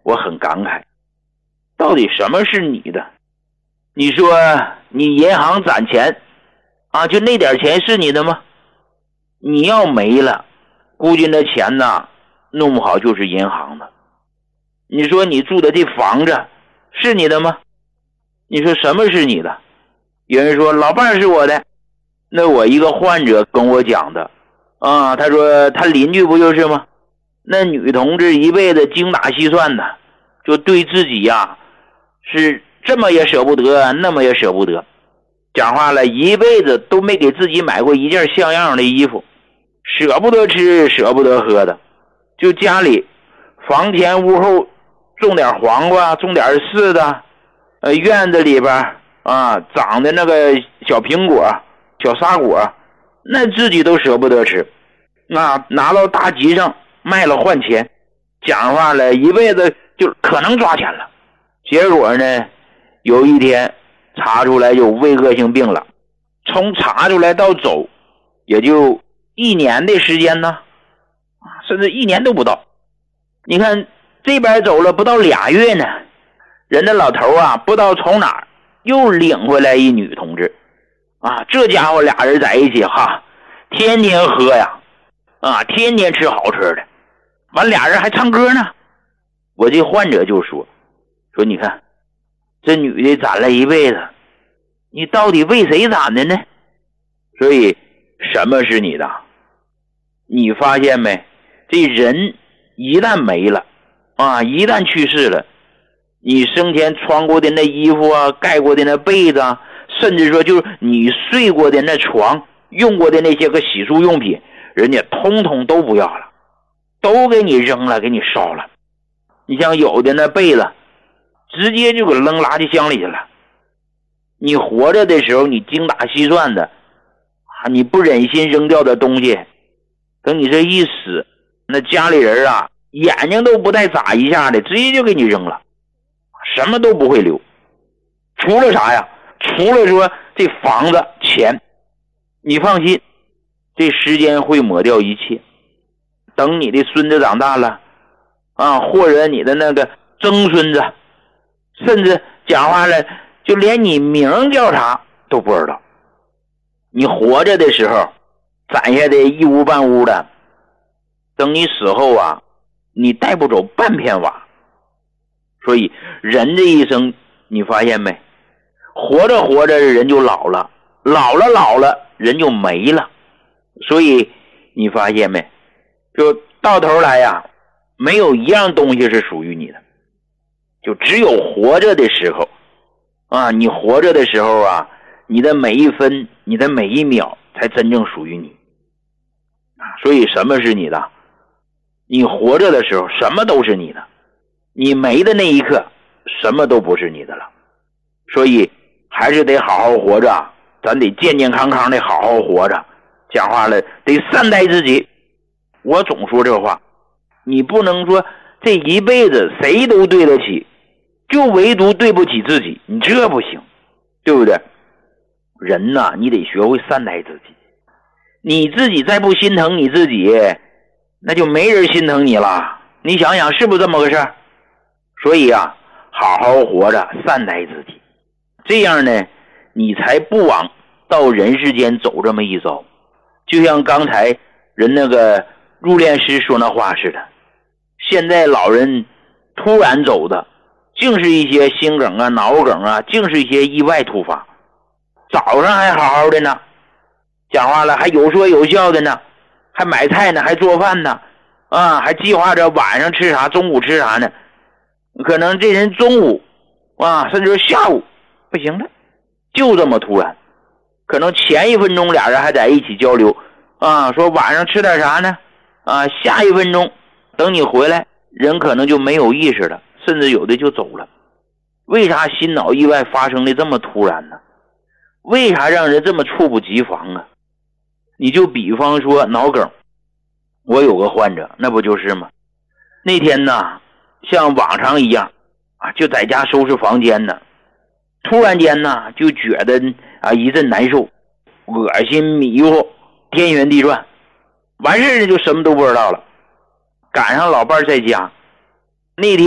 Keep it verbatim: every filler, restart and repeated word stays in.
我很感慨，到底什么是你的？你说你银行攒钱啊，就那点钱是你的吗？你要没了，估计那钱呢，弄不好就是银行的。你说你住的这房子是你的吗？你说什么是你的？有人说老伴是我的，那我一个患者跟我讲的啊，他说他邻居不就是吗？那女同志一辈子精打细算的，就对自己呀、啊、是这么也舍不得，那么也舍不得。讲话了，一辈子都没给自己买过一件像样的衣服，舍不得吃，舍不得喝的。就家里房前屋后种点黄瓜，种点柿子，呃，院子里边啊长的那个小苹果、小沙果，那自己都舍不得吃，那拿到大集上卖了换钱。讲话了，一辈子就可能抓钱了。结果呢，有一天查出来有胃恶性病了，从查出来到走也就一年的时间呢，甚至一年都不到。你看这边走了不到俩月呢，人家老头啊不知道从哪儿又领回来一女同志啊，这家伙俩人在一起哈，天天喝呀，啊，天天吃好吃的，完俩人还唱歌呢。我这患者就说说你看这女的攒了一辈子，你到底为谁攒的呢？所以什么是你的？你发现没？这人一旦没了啊，一旦去世了，你生前穿过的那衣服啊，盖过的那被子啊，甚至说就是你睡过的那床，用过的那些个洗漱用品，人家通通都不要了，都给你扔了，给你烧了。你像有的那被子直接就给扔垃圾箱里去了。你活着的时候你精打细算的啊，你不忍心扔掉的东西，等你这一死，那家里人啊眼睛都不带眨一下的，直接就给你扔了，什么都不会留。除了啥呀？除了说这房子钱，你放心，这时间会抹掉一切。等你的孙子长大了啊，或者你的那个曾孙子，甚至讲话了就连你名叫啥都不知道。你活着的时候攒下的一屋半屋的，等你死后啊，你带不走半片瓦。所以人这一生你发现没，活着活着人就老了，老了老了人就没了。所以你发现没，就到头来呀、啊，没有一样东西是属于你的，就只有活着的时候啊，你活着的时候啊，你的每一分你的每一秒才真正属于你啊。所以什么是你的？你活着的时候什么都是你的，你没的那一刻什么都不是你的了。所以还是得好好活着，咱得健健康康的好好活着。讲话了得善待自己。我总说这话，你不能说这一辈子谁都对得起，就唯独对不起自己，你这不行，对不对？人呐、啊，你得学会善待自己。你自己再不心疼你自己，那就没人心疼你了。你想想是不是这么个事儿？所以啊，好好活着，善待自己，这样呢，你才不往到人世间走这么一遭。就像刚才人那个入殓师说那话似的，现在老人突然走的，竟是一些心梗啊、脑梗啊，竟是一些意外突发。早上还好好的呢，讲话了还有说有笑的呢，还买菜呢，还做饭呢，啊，还计划着晚上吃啥，中午吃啥呢。可能这人中午啊，甚至下午不行了，就这么突然。可能前一分钟俩人还在一起交流啊，说晚上吃点啥呢啊，下一分钟等你回来，人可能就没有意识了，甚至有的就走了。为啥心脑意外发生的这么突然呢？为啥让人这么猝不及防啊？你就比方说脑梗，我有个患者，那不就是吗？那天呢，像往常一样啊，就在家收拾房间呢，突然间呢就觉得啊一阵难受，恶心迷糊，天旋地转，完事就什么都不知道了。赶上老伴在家，那天